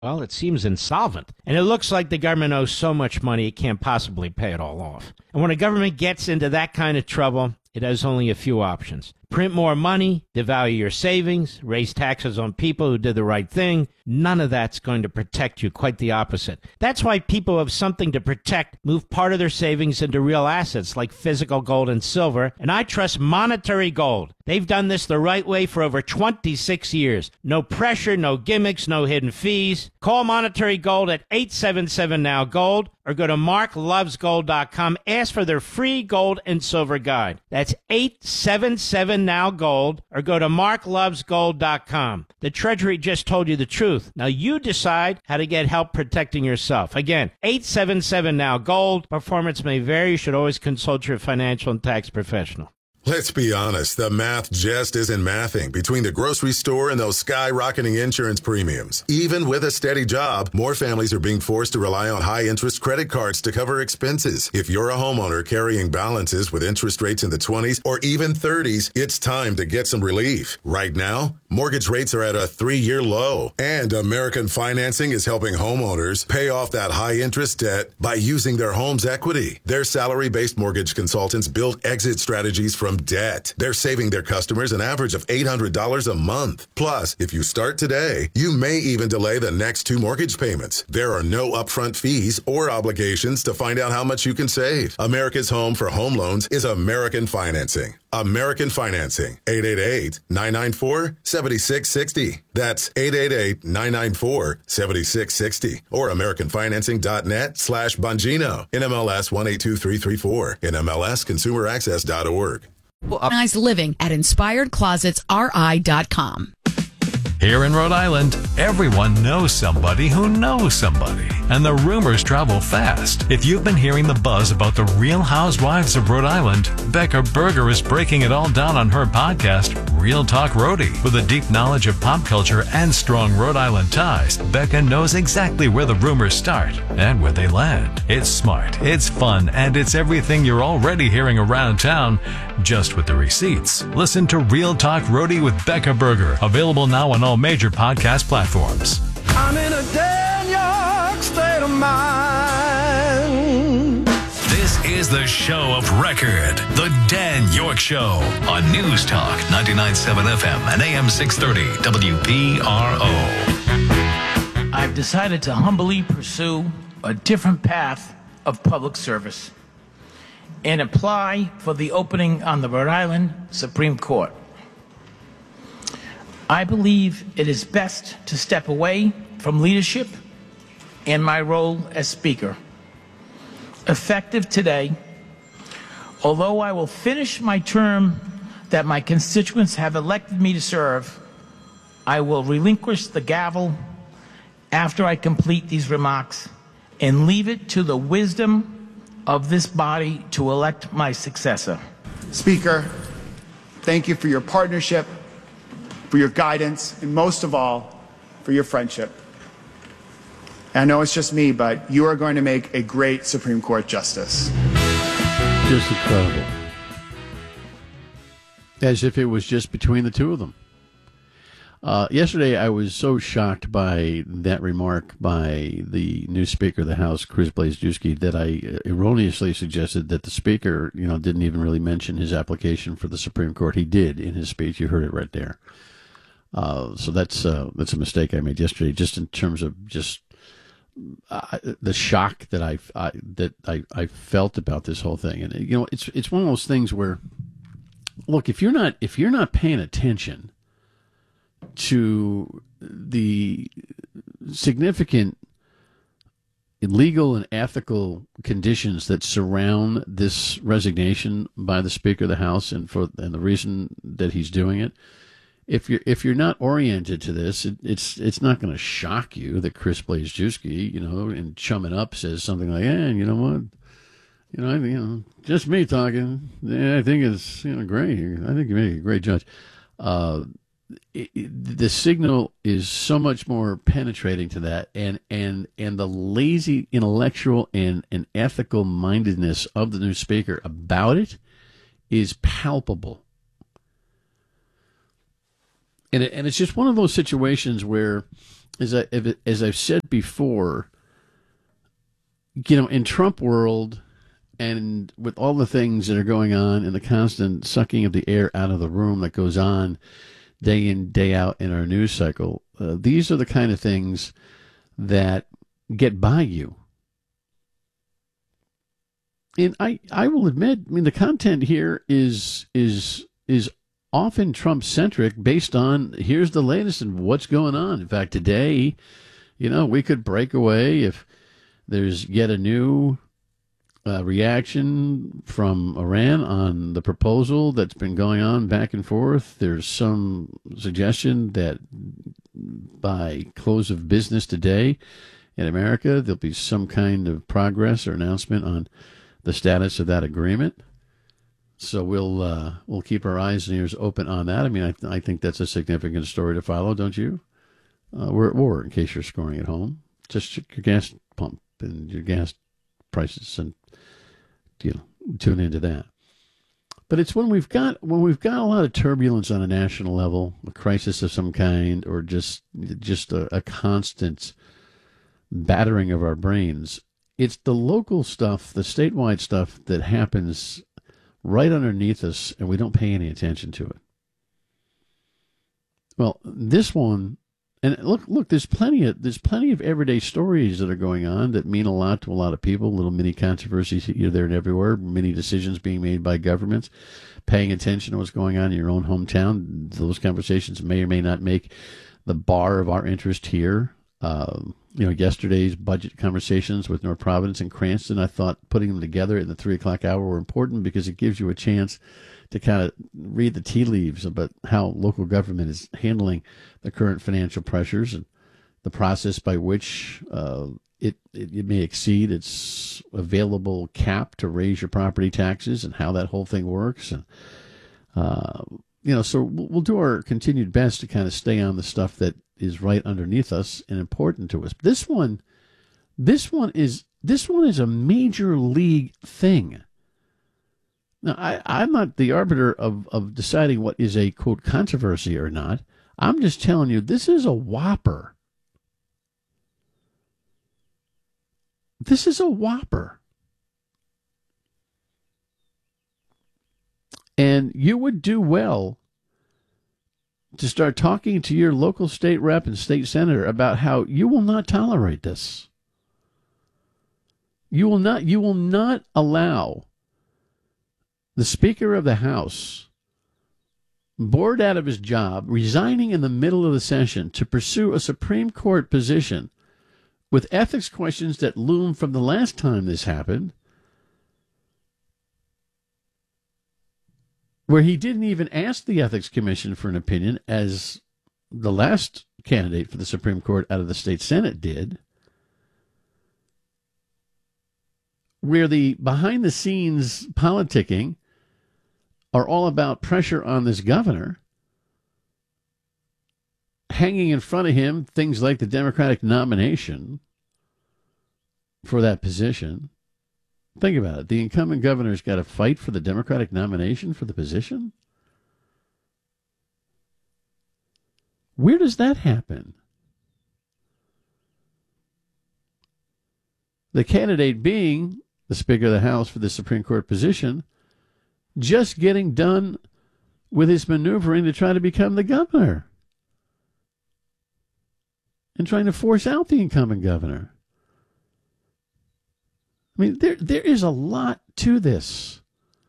Well, it seems insolvent. And it looks like the government owes so much money it can't possibly pay it all off. And when a government gets into that kind of trouble, it has only a few options. Print more money, devalue your savings, raise taxes on people who did the right thing. None of that's going to protect you, quite the opposite. That's why people who have something to protect move part of their savings into real assets like physical gold and silver, and I trust Monetary Gold. They've done this the right way for over 26 years. No pressure, no gimmicks, no hidden fees. Call Monetary Gold at 877-NOW-GOLD or go to marklovesgold.com. Ask for their free gold and silver guide. That's 877-NOW-GOLD or go to marklovesgold.com. The Treasury just told you the truth. Now you decide how to get help protecting yourself. Again, 877-NOW-GOLD. Performance may vary. You should always consult your financial and tax professional. Let's be honest, the math just isn't mathing between the grocery store and those skyrocketing insurance premiums. Even with a steady job, more families are being forced to rely on high-interest credit cards to cover expenses. If you're a homeowner carrying balances with interest rates in the 20s or even 30s, it's time to get some relief. Right now, mortgage rates are at a 3-year low, and American Financing is helping homeowners pay off that high-interest debt by using their home's equity. Their salary-based mortgage consultants build exit strategies from debt. They're saving their customers an average of $800 a month. Plus, if you start today, you may even delay the next 2 mortgage payments. There are no upfront fees or obligations to find out how much you can save. America's home for home loans is American Financing. American Financing, 888-994-7660. That's 888-994-7660. Or AmericanFinancing.net/Bongino. NMLS 182334. NMLSConsumerAccess.org. Organized living at InspiredClosetsRI.com. Here in Rhode Island, everyone knows somebody who knows somebody, and the rumors travel fast. If you've been hearing the buzz about the Real Housewives of Rhode Island, Becca Berger is breaking it all down on her podcast, Real Talk Rhody. With a deep knowledge of pop culture and strong Rhode Island ties, Becca knows exactly where the rumors start and where they land. It's smart, it's fun, and it's everything you're already hearing around town, just with the receipts. Listen to Real Talk Rhody with Becca Berger, available now on all major podcast platforms. I'm in a dead York state of mind. This is the show of record, the Dan York Show, on News Talk 99.7 FM and AM 630 WPRO. I've decided to humbly pursue a different path of public service and apply for the opening on the Rhode Island Supreme Court. I believe it is best to step away from leadership and my role as Speaker. Effective today, although I will finish my term that my constituents have elected me to serve, I will relinquish the gavel after I complete these remarks and leave it to the wisdom of this body to elect my successor. Speaker, thank you for your partnership, for your guidance, and most of all, for your friendship. And I know it's just me, but you are going to make a great Supreme Court justice. Just incredible. As if it was just between the two of them. Yesterday, I was so shocked by that remark by the new Speaker of the House, Chris Blazejewski, that I erroneously suggested that the Speaker, didn't even really mention his application for the Supreme Court. He did in his speech. You heard it right there. So that's a mistake I made yesterday, just in terms of the shock that I felt about this whole thing. And it's one of those things where, look, if you're not paying attention to the significant legal and ethical conditions that surround this resignation by the Speaker of the House and the reason that he's doing it, if you're not oriented to this, it's not going to shock you that Chris Blazejewski, in chumming up says something like, "And you know what, just me talking. I think it's great. I think you make a great judge." The signal is so much more penetrating to that, and the lazy intellectual and ethical mindedness of the new Speaker about it is palpable. And it's just one of those situations where as I've said before, in Trump world and with all the things that are going on and the constant sucking of the air out of the room that goes on day in, day out in our news cycle, these are the kind of things that get by you. And I will admit, the content here is often Trump-centric based on here's the latest and what's going on. In fact, today, we could break away if there's yet a new reaction from Iran on the proposal that's been going on back and forth. There's some suggestion that by close of business today in America, there'll be some kind of progress or announcement on the status of that agreement. So we'll keep our eyes and ears open on that. I think that's a significant story to follow, don't you? We're at war, in case you're scoring at home. Just check your gas pump and your gas prices, and tune into that. But it's when we've got a lot of turbulence on a national level, a crisis of some kind, or just a constant battering of our brains. It's the local stuff, the statewide stuff that happens right underneath us, and we don't pay any attention to it. Well, this one, and look, there's plenty of everyday stories that are going on that mean a lot to a lot of people. Little mini controversies here, there, and everywhere. Many decisions being made by governments, paying attention to what's going on in your own hometown. Those conversations may or may not make the bar of our interest here. Yesterday's budget conversations with North Providence and Cranston, I thought putting them together in the 3:00 hour were important because it gives you a chance to kind of read the tea leaves about how local government is handling the current financial pressures and the process by which it may exceed its available cap to raise your property taxes and how that whole thing works. And, so we'll do our continued best to kind of stay on the stuff that is right underneath us and important to us. This one is a major league thing. Now, I'm not the arbiter of deciding what is a, quote, controversy or not. I'm just telling you, this is a whopper. This is a whopper. And you would do well to start talking to your local state rep and state senator about how you will not tolerate this. You will not allow the Speaker of the House, bored out of his job, resigning in the middle of the session to pursue a Supreme Court position with ethics questions that loom from the last time this happened, where he didn't even ask the Ethics Commission for an opinion, as the last candidate for the Supreme Court out of the state Senate did, where the behind-the-scenes politicking are all about pressure on this governor, hanging in front of him things like the Democratic nomination for that position. Think about it. The incumbent governor's got to fight for the Democratic nomination for the position? Where does that happen? The candidate being the Speaker of the House for the Supreme Court position, just getting done with his maneuvering to try to become the governor and trying to force out the incumbent governor. There is a lot to this.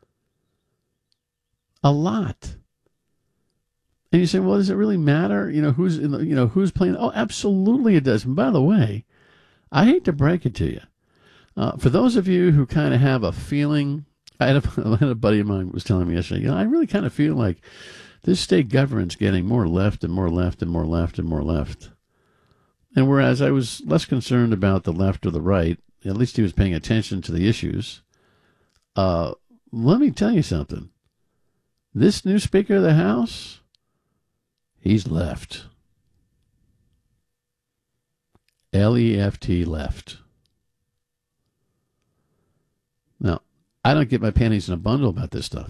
A lot. And you say, well, does it really matter? Who's playing? Oh, absolutely it does. And by the way, I hate to break it to you. For those of you who kind of have a feeling, I had a buddy of mine was telling me yesterday, I really kind of feel like this state government's getting more left and more left and more left and more left. And whereas I was less concerned about the left or the right, at least he was paying attention to the issues. Let me tell you something. This new Speaker of the House, he's left. L-E-F-T, left. Now, I don't get my panties in a bundle about this stuff.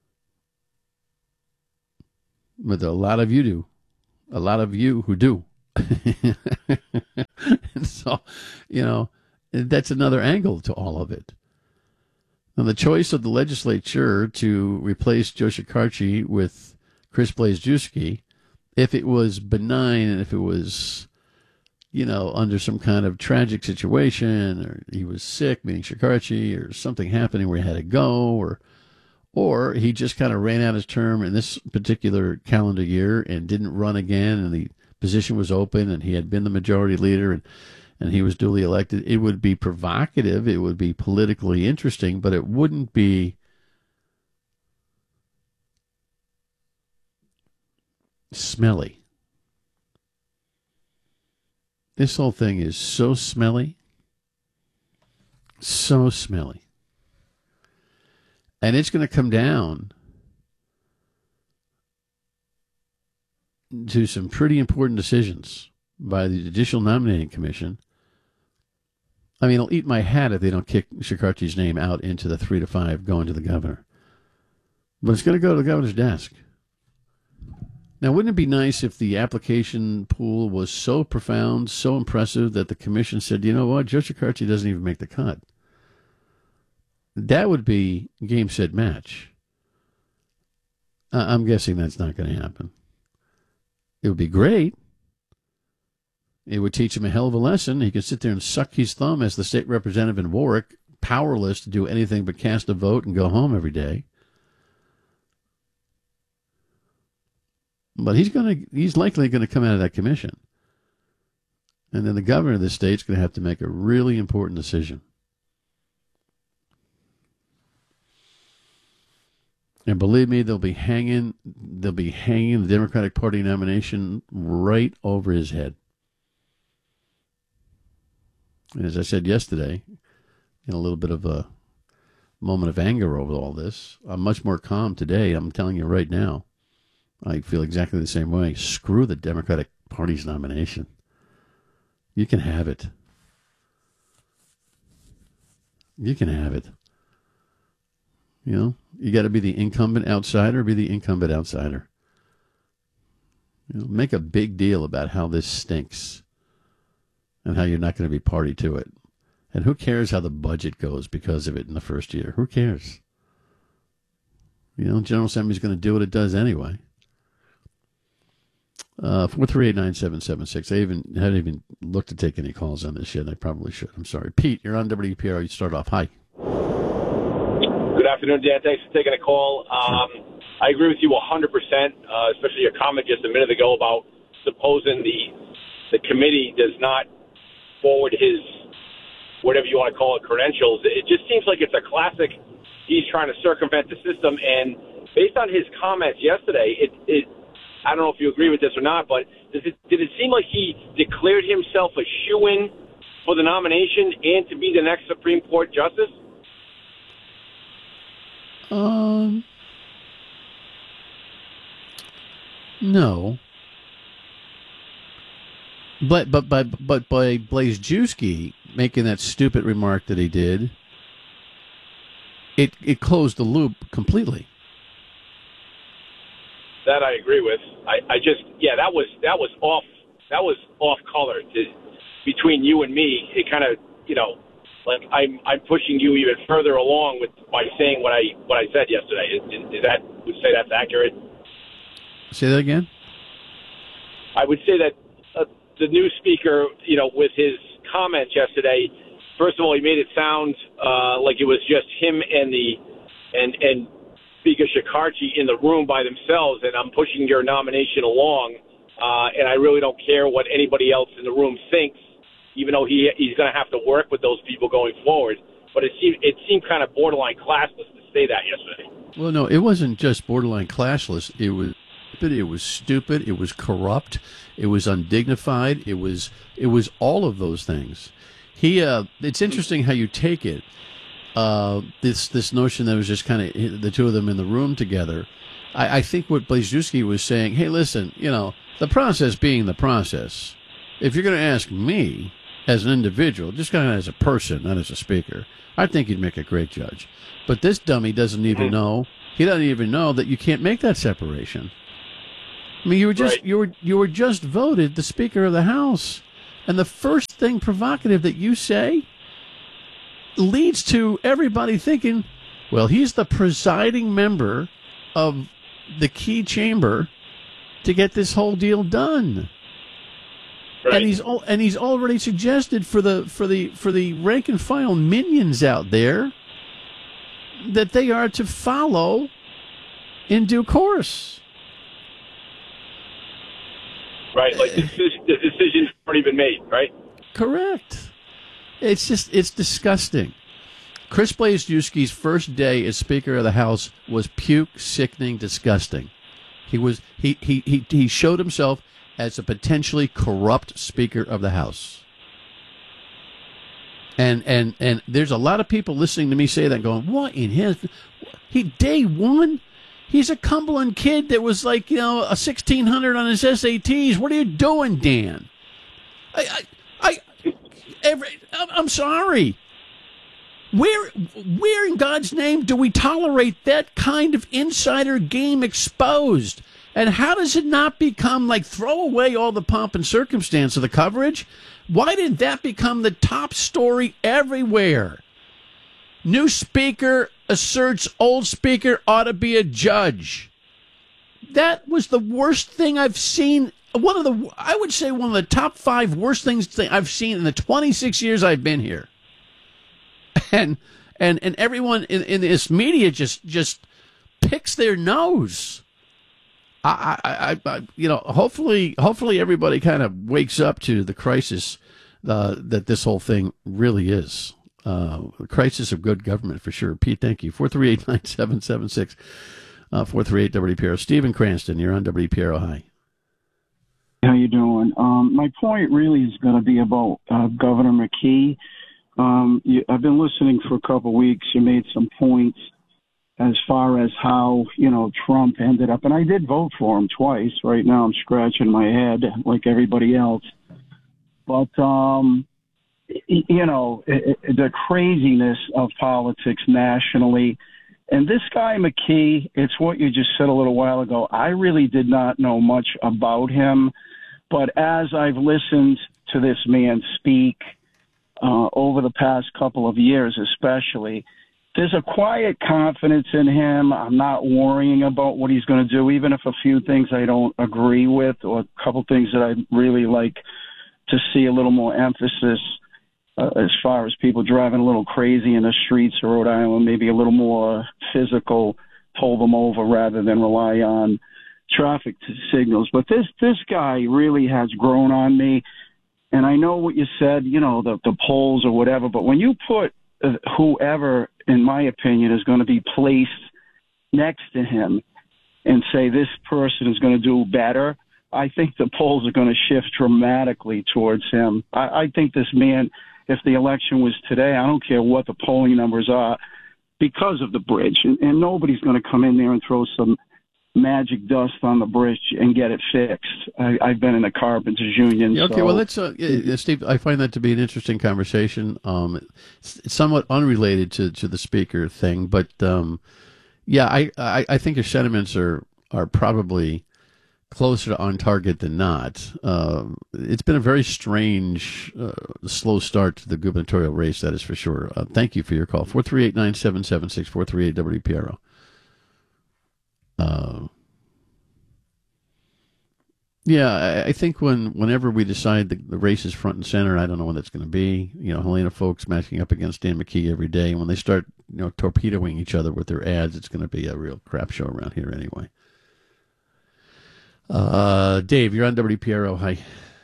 But a lot of you do. A lot of you who do. And so, that's another angle to all of it. Now, the choice of the legislature to replace Joe Shekarchi with Chris Blazejewski, if it was benign and if it was, under some kind of tragic situation, or he was sick, meaning Shekarchi, or something happening where he had to go, or he just kind of ran out his term in this particular calendar year and didn't run again, and the position was open, and he had been the majority leader, and he was duly elected, it would be provocative, it would be politically interesting, but it wouldn't be smelly. This whole thing is so smelly. So smelly. And it's going to come down to some pretty important decisions by the Judicial Nominating Commission. I mean, I'll eat my hat if they don't kick Shekarchi's name out into the 3 to 5 going to the governor. But it's going to go to the governor's desk. Now, wouldn't it be nice if the application pool was so profound, so impressive, that the commission said, you know what, Joe Shekarchi doesn't even make the cut? That would be game, set, match. I'm guessing that's not going to happen. It would be great. It would teach him a hell of a lesson. He could sit there and suck his thumb as the state representative in Warwick, powerless to do anything but cast a vote and go home every day. But he's likely going to come out of that commission. And then the governor of the state's going to have to make a really important decision. And believe me, they'll be hanging the Democratic Party nomination right over his head. And as I said yesterday, in a little bit of a moment of anger over all this, I'm much more calm today. I'm telling you right now. I feel exactly the same way. Screw the Democratic Party's nomination. You can have it. You can have it. You got to be the incumbent outsider or be the incumbent outsider. Make a big deal about how this stinks and how you're not going to be party to it. And who cares how the budget goes because of it in the first year? Who cares? General Assembly's going to do what it does anyway. 438-9776. I haven't even looked to take any calls on this yet. I probably should. I'm sorry. Pete, you're on WPR. You start off. Hi. Good afternoon, Dan. Thanks for taking a call. I agree with you 100%, especially your comment just a minute ago about supposing the committee does not forward his, whatever you want to call it, credentials. It just seems like it's a classic, he's trying to circumvent the system. And based on his comments yesterday, I don't know if you agree with this or not, but did it seem like he declared himself a shoo-in for the nomination and to be the next Supreme Court justice? No. But by Blazejewski making that stupid remark that he did, it closed the loop completely. That I agree with. I just that was off color between you and me. It kind of like I'm pushing you even further along by saying what I said yesterday. Would say that's accurate? Say that again. I would say that the new speaker, with his comments yesterday, first of all, he made it sound like it was just him and Speaker Shekarchi in the room by themselves, and I'm pushing your nomination along, and I really don't care what anybody else in the room thinks, even though he's going to have to work with those people going forward. But it seemed kind of borderline classless to say that yesterday. Well, no, it wasn't just borderline classless. It was stupid. It was corrupt. It was undignified. It was all of those things. It's interesting how you take it. This notion that it was just kind of the two of them in the room together. I think what Blazejewski was saying, hey, listen, the process being the process, if you're going to ask me as an individual, just kind of as a person, not as a speaker, I think you'd make a great judge. But this dummy doesn't even know. He doesn't even know that you can't make that separation. I mean, you were just voted the Speaker of the House, and the first thing provocative that you say leads to everybody thinking, well, he's the presiding member of the key chamber to get this whole deal done. Right. And he's already suggested for the rank and file minions out there that they are to follow in due course. Right, like the decision's already been made, right? Correct. It's disgusting. Chris Blazewski's first day as Speaker of the House was puke, sickening, disgusting. He showed himself as a potentially corrupt Speaker of the House. And there's a lot of people listening to me say that going, what in his... Day one, he's a Cumberland kid that was like, a 1,600 on his SATs. What are you doing, Dan? I'm sorry. Where in God's name do we tolerate that kind of insider game exposed? And how does it not become like throw away all the pomp and circumstance of the coverage? Why didn't that become the top story everywhere? New speaker asserts old speaker ought to be a judge. That was the worst thing I've seen. I would say one of the top 5 worst things I've seen in the 26 years I've been here. And everyone in this media just picks their nose. Hopefully everybody kind of wakes up to the crisis that this whole thing really is. The crisis of good government for sure. Pete, thank you. 438-9776, 438-WPRO. Stephen Cranston, you're on WPRO. Hi. How you doing? My point really is going to be about Governor McKee. I've been listening for a couple of weeks. You made some points as far as how, Trump ended up. And I did vote for him twice. Right now I'm scratching my head like everybody else. But, the craziness of politics nationally. And this guy McKee, it's what you just said a little while ago. I really did not know much about him. But as I've listened to this man speak over the past couple of years especially, there's a quiet confidence in him. I'm not worrying about what he's going to do, even if a few things I don't agree with or a couple things that I'd really like to see a little more emphasis as far as people driving a little crazy in the streets of Rhode Island, maybe a little more physical, pull them over rather than rely on traffic signals. But this guy really has grown on me. And I know what you said, the polls or whatever, but when you put whoever, in my opinion, is going to be placed next to him and say this person is going to do better, I think the polls are going to shift dramatically towards him. I think this man, if the election was today, I don't care what the polling numbers are, because of the bridge. And nobody's going to come in there and throw some magic dust on the bridge and get it fixed. I've been in the carpenters union. Okay, well, let's, Steve, I find that to be an interesting conversation. It's somewhat unrelated to the speaker thing, but I think your sentiments are probably closer to on target than not. It's been a very strange, slow start to the gubernatorial race, that is for sure. Thank you for your call. 438-9776, 438-WPRO. I think whenever we decide the race is front and center, I don't know when that's going to be. Helena Foulkes matching up against Dan McKee every day. When they start, torpedoing each other with their ads, it's going to be a real crap show around here anyway. Dave, you're on WPRO. Hi.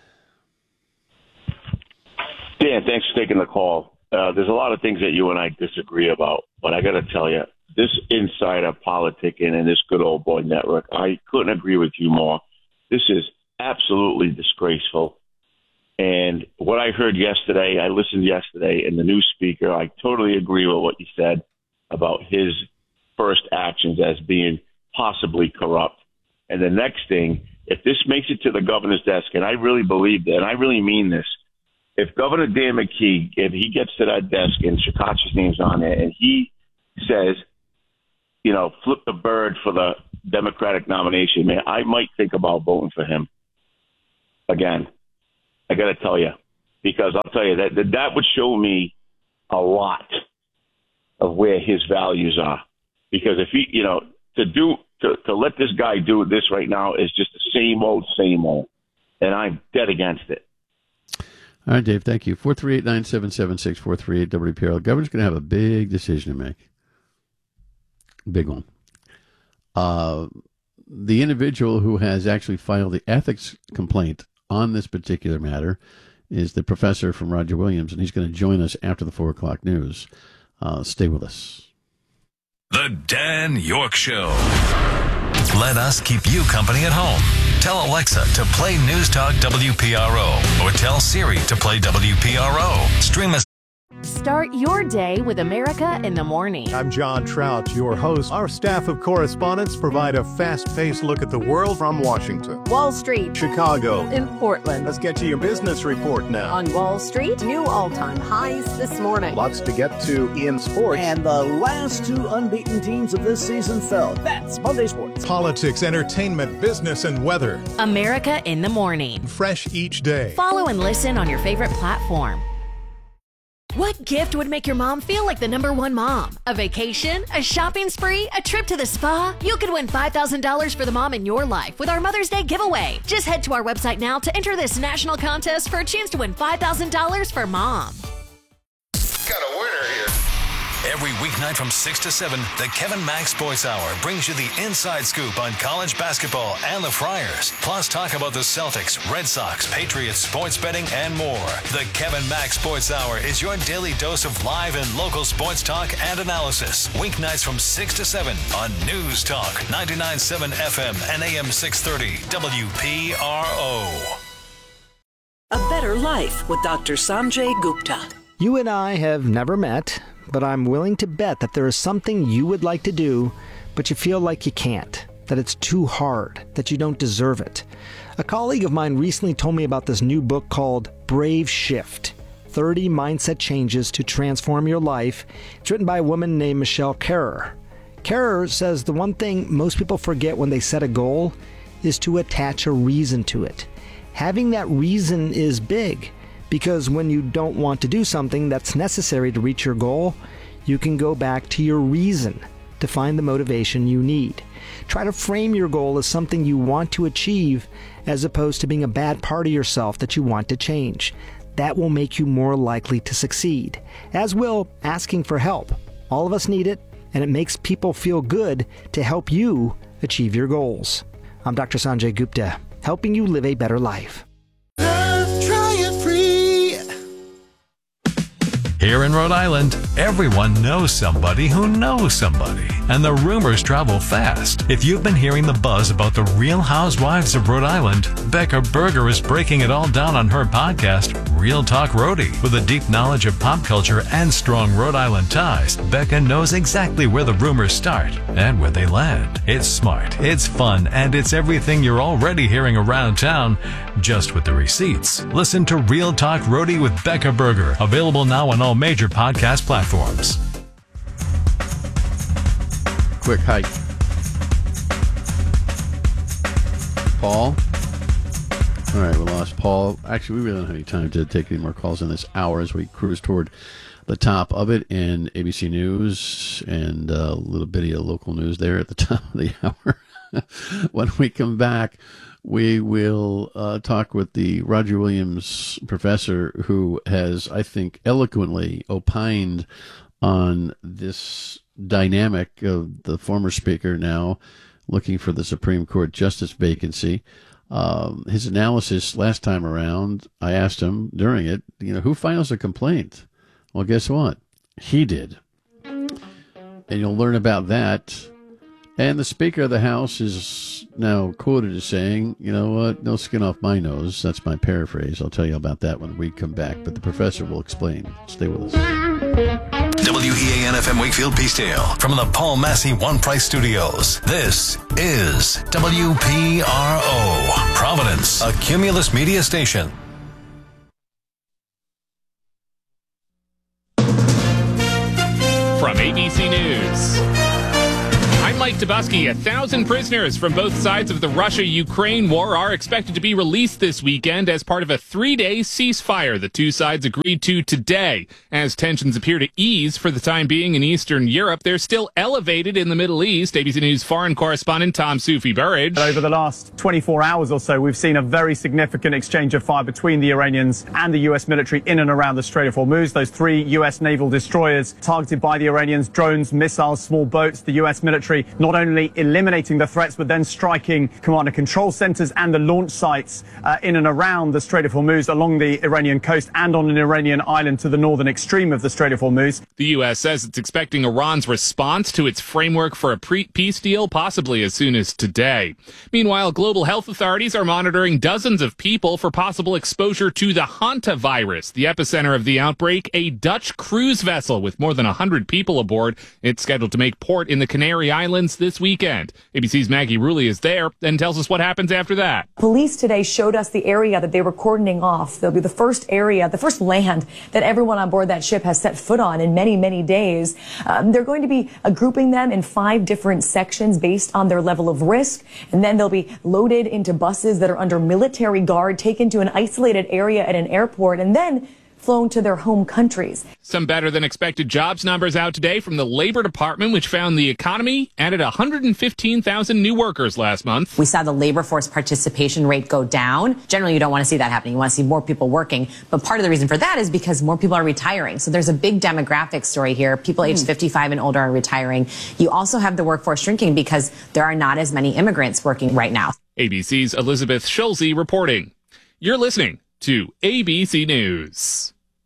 Dan, thanks for taking the call. There's a lot of things that you and I disagree about, but I got to tell you, this insider politicking and this good old boy network, I couldn't agree with you more. This is absolutely disgraceful. And what I heard yesterday, I listened yesterday, and the new speaker, I totally agree with what you said about his first actions as being possibly corrupt. And the next thing, if this makes it to the governor's desk, and I really believe that, and I really mean this, if Governor Dan McKee, if he gets to that desk and Shekarchi's name's on there, and he says, flip the bird for the Democratic nomination, man, I might think about voting for him again. I got to tell you, because I'll tell you that would show me a lot of where his values are. Because if he, to let this guy do this right now is just the same old, and I'm dead against it. All right, Dave, thank you. 438-977-6438 WPRL. The governor's going to have a big decision to make. Big one. The individual who has actually filed the ethics complaint on this particular matter is the professor from Roger Williams, and he's going to join us after the 4 o'clock news. Stay with us. The Dan York Show. Let us keep you company at home. Tell Alexa to play News Talk WPRO or tell Siri to play WPRO. Stream us. Start your day with America in the Morning. I'm John Trout, your host. Our staff of correspondents provide a fast-paced look at the world from Washington, Wall Street, Chicago, in Portland. Let's get to your business report now. On Wall Street, new all-time highs this morning. Lots to get to in sports. And the last two unbeaten teams of this season fell. That's Monday Sports. Politics, entertainment, business, and weather. America in the Morning. Fresh each day. Follow and listen on your favorite platform. What gift would make your mom feel like the #1 mom? A vacation? A shopping spree? A trip to the spa? You could win $5,000 for the mom in your life with our Mother's Day giveaway. Just head to our website now to enter this national contest for a chance to win $5,000 for mom. Got a winner here. Every weeknight from 6 to 7, the Kevin Mack Sports Hour brings you the inside scoop on college basketball and the Friars. Plus, talk about the Celtics, Red Sox, Patriots, sports betting, and more. The Kevin Mack Sports Hour is your daily dose of live and local sports talk and analysis. Weeknights from 6 to 7 on News Talk 99.7 FM and AM 630 WPRO. A Better Life with Dr. Sanjay Gupta. You and I have never met, but I'm willing to bet that there is something you would like to do, but you feel like you can't, that it's too hard, that you don't deserve it. A colleague of mine recently told me about this new book called Brave Shift, 30 Mindset Changes to Transform Your Life. It's written by a woman named Michelle Kerrer. Kerrer says the one thing most people forget when they set a goal is to attach a reason to it. Having that reason is big, because when you don't want to do something that's necessary to reach your goal, you can go back to your reason to find the motivation you need. Try to frame your goal as something you want to achieve as opposed to being a bad part of yourself that you want to change. That will make you more likely to succeed, as will asking for help. All of us need it, and it makes people feel good to help you achieve your goals. I'm Dr. Sanjay Gupta, helping you live a better life. Here in Rhode Island, everyone knows somebody who knows somebody. And the rumors travel fast. If you've been hearing the buzz about the Real Housewives of Rhode Island, Becca Berger is breaking it all down on her podcast, Real Talk Rhody. With a deep knowledge of pop culture and strong Rhode Island ties, Becca knows exactly where the rumors start and where they land. It's smart, it's fun, and it's everything you're already hearing around town, just with the receipts. Listen to Real Talk Rhody with Becca Berger, available now on all major podcast platforms. Quick hike. Paul? All right, we lost Paul. Actually, we really don't have any time to take any more calls in this hour as we cruise toward the top of it in ABC News and a little bit of local news there at the top of the hour. When we come back, we will talk with the Roger Williams professor who has, I think, eloquently opined on this dynamic of the former speaker now looking for the Supreme Court justice vacancy. His analysis last time around, I asked him during it, who files a complaint? Well, guess what? He did. And you'll learn about that. And the Speaker of the House is now quoted as saying, you know what, no skin off my nose. That's my paraphrase. I'll tell you about that when we come back. But the professor will explain. Stay with us. WEAN FM Wakefield Peacedale from the Paul Massey One Price Studios. This is WPRO, Providence, a Cumulus media station. From ABC News. I'm Mike Tobuski. 1,000 prisoners from both sides of the Russia-Ukraine war are expected to be released this weekend as part of a 3-day ceasefire the two sides agreed to today. As tensions appear to ease for the time being in Eastern Europe, they're still elevated in the Middle East. ABC News foreign correspondent Tom Soufi-Burridge. Over the last 24 hours or so, we've seen a very significant exchange of fire between the Iranians and the U.S. military in and around the Strait of Hormuz. Those 3 U.S. naval destroyers targeted by the Iranians, drones, missiles, small boats. The U.S. military not only eliminating the threats, but then striking command and control centers and the launch sites in and around the Strait of Hormuz, along the Iranian coast and on an Iranian island to the northern extreme of the Strait of Hormuz. The U.S. says it's expecting Iran's response to its framework for a peace deal possibly as soon as today. Meanwhile, global health authorities are monitoring dozens of people for possible exposure to the hantavirus. The epicenter of the outbreak, a Dutch cruise vessel with more than 100 people aboard. It's scheduled to make port in the Canary Islands this weekend. ABC's Maggie Rulli is there and tells us what happens after that. Police today showed us the area that they were cordoning off. They'll be the first area, the first land that everyone on board that ship has set foot on in many, many days. They're going to be grouping them in 5 different sections based on their level of risk. And then they'll be loaded into buses that are under military guard, taken to an isolated area at an airport, and then flown to their home countries. Some better than expected jobs numbers out today from the Labor Department, which found the economy added 115,000 new workers last month. We saw the labor force participation rate go down. Generally, you don't want to see that happening. You want to see more people working. But part of the reason for that is because more people are retiring. So there's a big demographic story here. People aged 55 and older are retiring. You also have the workforce shrinking because there are not as many immigrants working right now. ABC's Elizabeth Schulze reporting. You're listening to ABC News.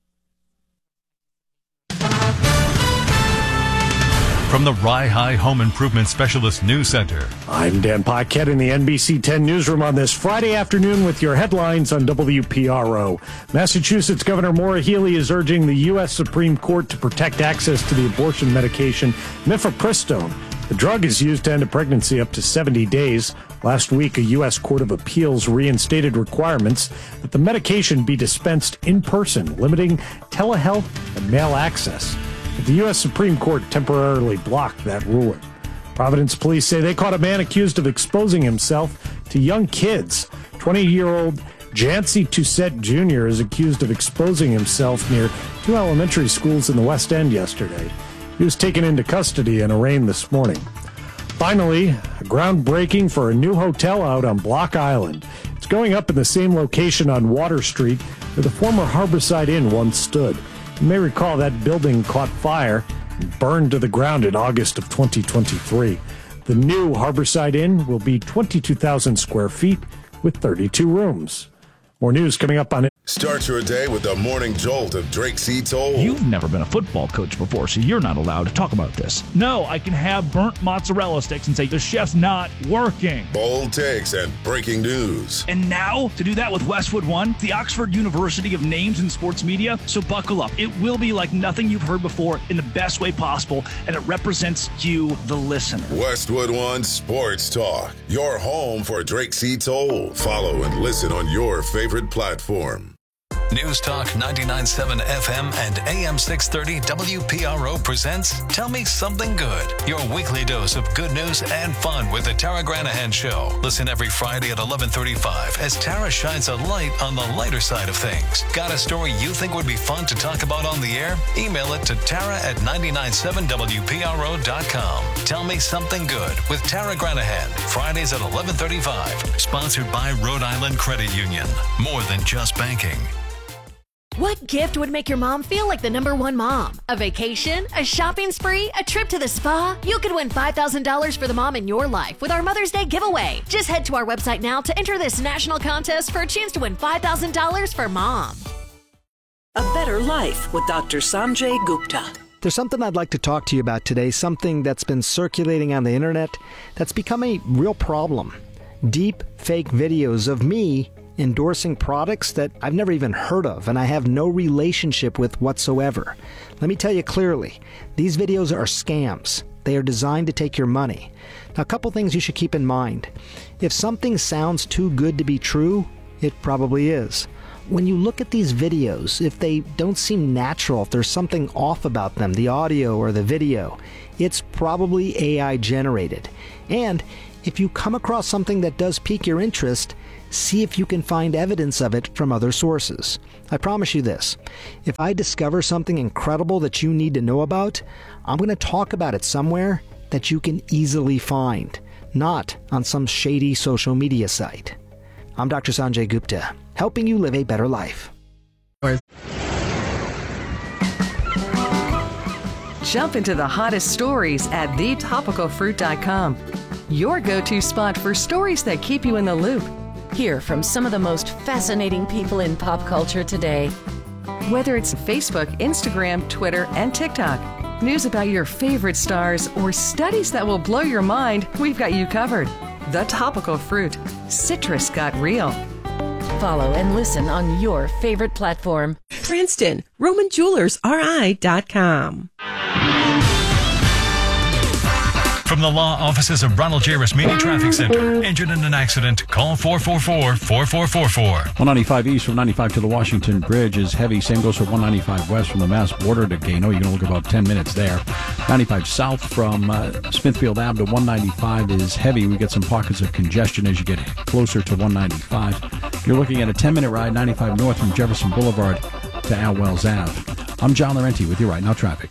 From the Rye High Home Improvement Specialist News Center, I'm Dan Paquette in the NBC 10 newsroom on this Friday afternoon with your headlines on WPRO. Massachusetts Governor Maura Healey is urging the U.S. Supreme Court to protect access to the abortion medication mifepristone. The drug is used to end a pregnancy up to 70 days. Last week, a U.S. Court of Appeals reinstated requirements that the medication be dispensed in person, limiting telehealth and mail access. But the U.S. Supreme Court temporarily blocked that ruling. Providence police say they caught a man accused of exposing himself to young kids. 20-year-old Jancy Toussette Jr. is accused of exposing himself near 2 elementary schools in the West End yesterday. He was taken into custody and arraigned this morning. Finally, a groundbreaking for a new hotel out on Block Island. It's going up in the same location on Water Street where the former Harborside Inn once stood. You may recall that building caught fire and burned to the ground in August of 2023. The new Harborside Inn will be 22,000 square feet with 32 rooms. More news coming up on it. Start your day with the morning jolt of Drake C. Toll. You've never been a football coach before, so you're not allowed to talk about this. No, I can have burnt mozzarella sticks and say the chef's not working. Bold takes and breaking news. And now, to do that with Westwood One, the Oxford University of Names in Sports Media. So buckle up. It will be like nothing you've heard before in the best way possible, and it represents you, the listener. Westwood One Sports Talk, your home for Drake C. Toll. Follow and listen on your favorite platform. News Talk 99.7 FM and AM 630 WPRO presents Tell Me Something Good, your weekly dose of good news and fun with the Tara Granahan Show. Listen every Friday at 11:35 as Tara shines a light on the lighter side of things. Got a story you think would be fun to talk about on the air? Email it to Tara at 997WPRO.com. Tell Me Something Good with Tara Granahan, Fridays at 11:35. Sponsored by Rhode Island Credit Union. More than just banking. What gift would make your mom feel like the #1 mom? A vacation? A shopping spree? A trip to the spa? You could win $5,000 for the mom in your life with our Mother's Day giveaway. Just head to our website now to enter this national contest for a chance to win $5,000 for mom. A Better Life with Dr. Sanjay Gupta. There's something I'd like to talk to you about today, something that's been circulating on the internet that's become a real problem. Deep fake videos of me endorsing products that I've never even heard of and I have no relationship with whatsoever. Let me tell you clearly, these videos are scams. They are designed to take your money. Now, a couple things you should keep in mind. If something sounds too good to be true, it probably is. when you look at these videos, if they don't seem natural, if there's something off about them, the audio or the video, it's probably AI generated. And if you come across something that does pique your interest, see if you can find evidence of it from other sources. I promise you this, if I discover something incredible that you need to know about, I'm going to talk about it somewhere that you can easily find, not on some shady social media site. I'm Dr. Sanjay Gupta, helping you live a better life. Jump into the hottest stories at thetopicalfruit.com. Your go-to spot for stories that keep you in the loop. Hear from some of the most fascinating people in pop culture today. Whether it's Facebook, Instagram, Twitter, and TikTok, news about your favorite stars, or studies that will blow your mind, we've got you covered. The Topical Fruit. Citrus got real. Follow and listen on your favorite platform. Cranston, RomanJewelersRI.com. From the law offices of Ronald J. Rasmini Traffic Center. Injured in an accident? Call 444-4444. 195 east from 95 to the Washington Bridge is heavy. Same goes for 195 west from the Mass border to Gano. You're going to look about 10 minutes there. 95 south from Smithfield Ave to 195 is heavy. We get some pockets of congestion as you get closer to 195. You're looking at a 10-minute ride, 95 north from Jefferson Boulevard to Al Wells Ave. I'm John Laurenti with you right now, traffic.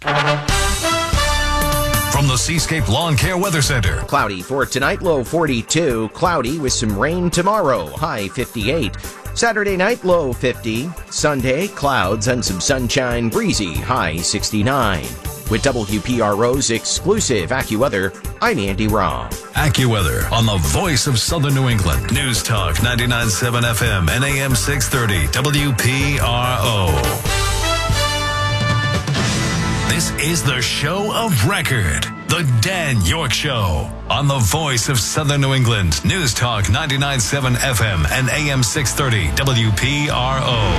From the Seascape Lawn Care Weather Center. Cloudy for tonight, low 42. Cloudy with some rain tomorrow, high 58. Saturday night, low 50. Sunday, clouds and some sunshine, breezy, high 69. With WPRO's exclusive AccuWeather, I'm Andy Rahm. AccuWeather on the voice of Southern New England. News Talk 99.7 FM and AM 630 WPRO. This is the show of record, The Dan York Show, on the voice of Southern New England. News Talk 99.7 FM and AM 630 WPRO.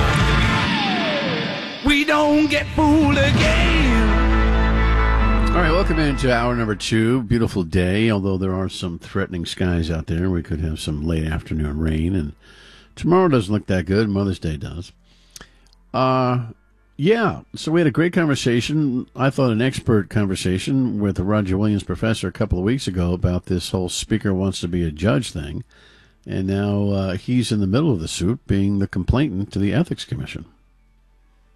We don't get fooled again. All right, welcome into hour number 2. Beautiful day, although there are some threatening skies out there. We could have some late afternoon rain, and tomorrow doesn't look that good. Mother's Day does. Yeah, so we had a great conversation, I thought an expert conversation with the Roger Williams professor a couple of weeks ago about this whole speaker wants to be a judge thing. And now he's in the middle of the suit being the complainant to the Ethics Commission.